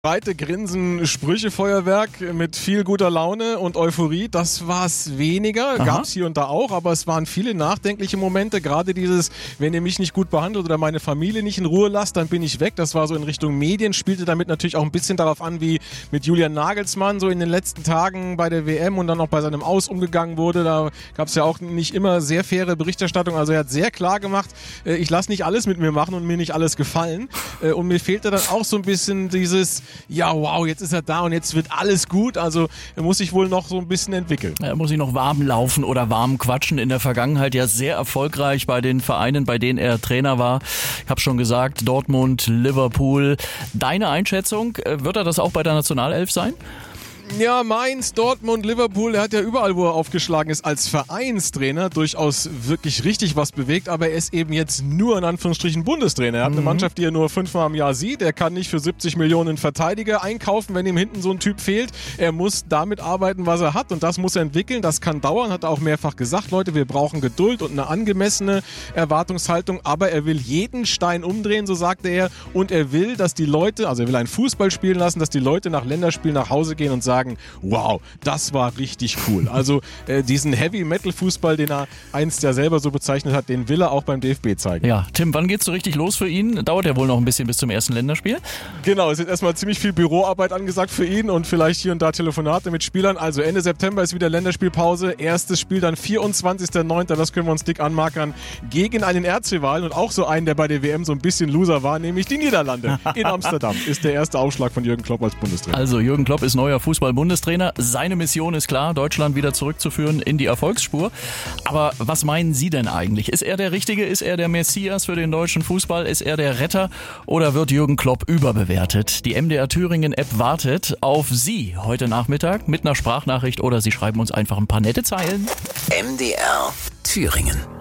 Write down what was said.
Breite Grinsen, Sprüchefeuerwerk mit viel guter Laune und Euphorie, das war es weniger, gab es hier und da auch, aber es waren viele nachdenkliche Momente, gerade dieses, wenn ihr mich nicht gut behandelt oder meine Familie nicht in Ruhe lasst, dann bin ich weg, das war so in Richtung Medien, spielte damit natürlich auch ein bisschen darauf an, wie mit Julian Nagelsmann so in den letzten Tagen bei der WM und dann auch bei seinem Aus umgegangen wurde, da gab es ja auch nicht immer sehr faire Berichterstattung, also er hat sehr klar gemacht, ich lasse nicht alles mit mir machen und mir nicht alles gefallen und mir fehlte dann auch so ein bisschen dieses ja, wow, jetzt ist er da und jetzt wird alles gut. Also er muss sich wohl noch so ein bisschen entwickeln. Er muss sich noch warm laufen oder warm quatschen. In der Vergangenheit ja sehr erfolgreich bei den Vereinen, bei denen er Trainer war. Ich habe schon gesagt, Dortmund, Liverpool. Deine Einschätzung, wird er das auch bei der Nationalelf sein? Ja, Mainz, Dortmund, Liverpool, er hat ja überall, wo er aufgeschlagen ist, als Vereinstrainer durchaus wirklich richtig was bewegt, aber er ist eben jetzt nur in Anführungsstrichen Bundestrainer. Er hat eine Mannschaft, die er nur 5-mal im Jahr sieht, er kann nicht für 70 Millionen Verteidiger einkaufen, wenn ihm hinten so ein Typ fehlt. Er muss damit arbeiten, was er hat und das muss er entwickeln, das kann dauern, hat er auch mehrfach gesagt, Leute, wir brauchen Geduld und eine angemessene Erwartungshaltung, aber er will jeden Stein umdrehen, so sagte er, und er will, dass die Leute, also er will einen Fußball spielen lassen, dass die Leute nach Länderspielen nach Hause gehen und sagen, wow, das war richtig cool. Also diesen Heavy-Metal-Fußball, den er einst ja selber so bezeichnet hat, den will er auch beim DFB zeigen. Ja, Tim, wann geht's so richtig los für ihn? Dauert ja wohl noch ein bisschen bis zum ersten Länderspiel? Genau, es ist erstmal ziemlich viel Büroarbeit angesagt für ihn und vielleicht hier und da Telefonate mit Spielern. Also Ende September ist wieder Länderspielpause. Erstes Spiel dann 24.09., das können wir uns dick anmarkern, gegen einen Erzrivalen und auch so einen, der bei der WM so ein bisschen Loser war, nämlich die Niederlande. In Amsterdam ist der erste Aufschlag von Jürgen Klopp als Bundestrainer. Also Jürgen Klopp ist neuer Fußball-Bundestrainer. Seine Mission ist klar, Deutschland wieder zurückzuführen in die Erfolgsspur. Aber was meinen Sie denn eigentlich? Ist er der Richtige? Ist er der Messias für den deutschen Fußball? Ist er der Retter? Oder wird Jürgen Klopp überbewertet? Die MDR Thüringen-App wartet auf Sie heute Nachmittag mit einer Sprachnachricht oder Sie schreiben uns einfach ein paar nette Zeilen. MDR Thüringen.